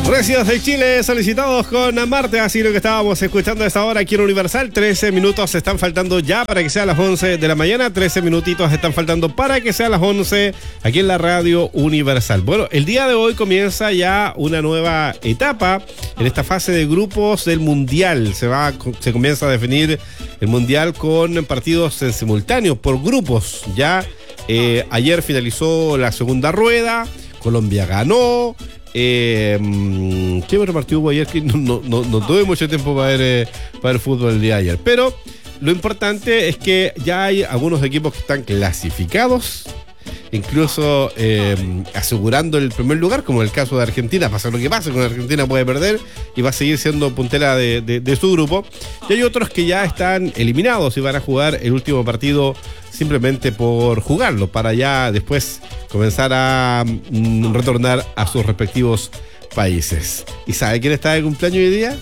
Recios de Chile solicitados con Marte, así lo que estábamos escuchando a esta hora aquí en Universal. 13 minutos están faltando ya para que sea las 11 de la mañana. 13 minutitos están faltando para que sea las 11 aquí en la radio Universal. Bueno, el día de hoy comienza ya una nueva etapa en esta fase de grupos del Mundial. Se comienza a definir el Mundial con partidos en simultáneo por grupos. Ya ayer finalizó la segunda rueda, Colombia ganó. ¿Qué otro partido hubo ayer? Que no tuve mucho tiempo para ver fútbol el día de ayer. Pero lo importante es que ya hay algunos equipos que están clasificados, incluso asegurando el primer lugar, como en el caso de Argentina. Pasa lo que pase, con Argentina puede perder y va a seguir siendo puntera de su grupo. Y hay otros que ya están eliminados y van a jugar el último partido simplemente por jugarlo, para ya después comenzar a retornar a sus respectivos países. ¿Y sabe quién está de cumpleaños hoy día?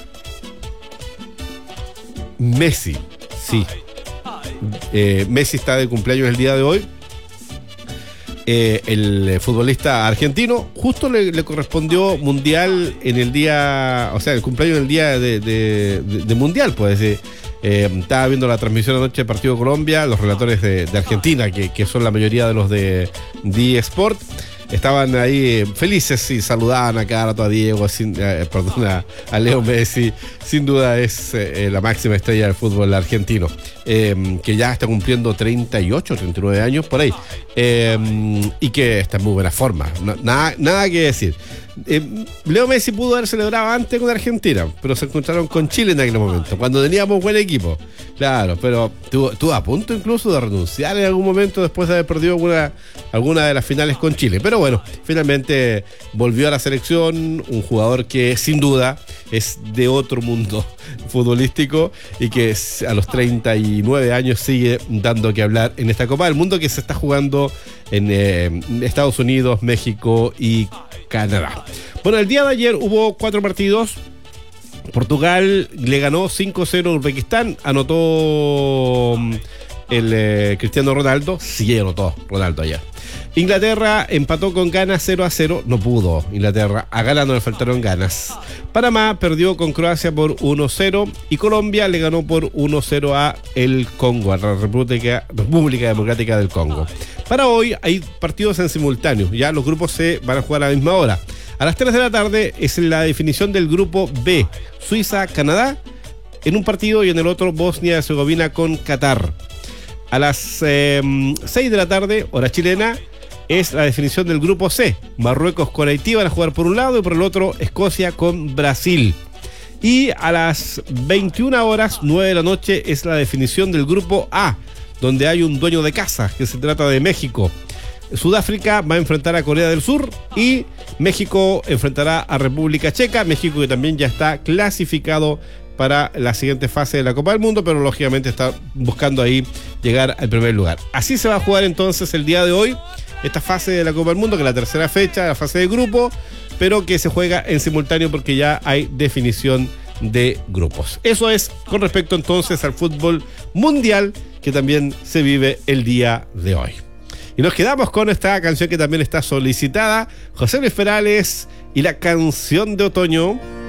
Messi, sí. Messi está de cumpleaños el día de hoy. El futbolista argentino justo le correspondió mundial en el día, o sea, el cumpleaños en el día de mundial, pues. Estaba viendo la transmisión anoche del partido de Colombia, los relatores de Argentina, que son la mayoría de los de eSport, estaban ahí felices y saludaban a cada rato a Diego, a Leo Messi. Sin duda es la máxima estrella del fútbol argentino, que ya está cumpliendo 38, 39 años por ahí, y que está en muy buena forma, nada que decir. Leo Messi pudo haber celebrado antes con Argentina, pero se encontraron con Chile en aquel momento, cuando teníamos buen equipo. Claro, pero estuvo a punto incluso de renunciar en algún momento después de haber perdido alguna de las finales con Chile. Pero bueno, finalmente volvió a la selección, un jugador que sin duda es de otro mundo futbolístico y que a los 39 años sigue dando que hablar en esta Copa del Mundo que se está jugando en Estados Unidos, México y Canadá. Bueno, el día de ayer hubo 4 partidos. Portugal le ganó 5-0 a Uzbekistán, anotó el Cristiano Ronaldo, sí anotó Ronaldo ayer. Inglaterra empató con Ghana 0-0, no pudo Inglaterra, a Ghana no le faltaron ganas. Panamá perdió con Croacia por 1-0 y Colombia le ganó por 1-0 a el Congo, a la República Democrática del Congo. Para hoy hay partidos en simultáneo, ya los grupos se van a jugar a la misma hora. A las 3 de la tarde es la definición del grupo B, Suiza-Canadá en un partido y en el otro Bosnia-Herzegovina con Qatar. A las 6 de la tarde, hora chilena, es la definición del grupo C. Marruecos con Haití van a jugar por un lado y por el otro Escocia con Brasil. Y a las 21 horas, 9 de la noche, es la definición del grupo A, donde hay un dueño de casa, que se trata de México. Sudáfrica va a enfrentar a Corea del Sur y México enfrentará a República Checa. México que también ya está clasificado para la siguiente fase de la Copa del Mundo, pero lógicamente está buscando ahí llegar al primer lugar. Así se va a jugar entonces el día de hoy esta fase de la Copa del Mundo, que es la tercera fecha, la fase de grupo, pero que se juega en simultáneo porque ya hay definición de grupos. Eso es con respecto entonces al fútbol mundial que también se vive el día de hoy. Y nos quedamos con esta canción que también está solicitada, José Luis Perales y la canción de otoño.